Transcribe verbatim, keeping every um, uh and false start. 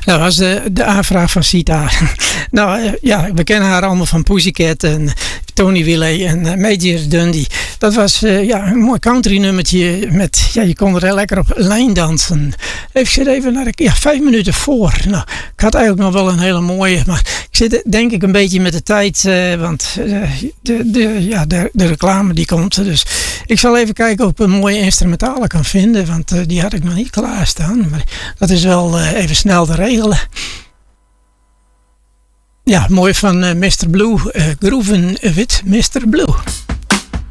Dat was de, de aanvraag van Sita. nou uh, ja, we kennen haar allemaal van Pussycat en Tony Willet en uh, Major Dundee. Dat was uh, ja, een mooi country nummertje. Met, ja, je kon er lekker op lijn dansen. Ik zit even naar de, ja, vijf minuten voor. Nou, ik had eigenlijk nog wel een hele mooie. Maar ik zit denk ik een beetje met de tijd. Uh, want uh, de, de, ja, de, de reclame die komt. Dus ik zal even kijken of ik een mooie instrumentale kan vinden. Want uh, die had ik nog niet klaarstaan. Maar dat is wel uh, even snel te regelen. Ja, mooi van uh, mister Blue. Uh, Groeven with mister Blue.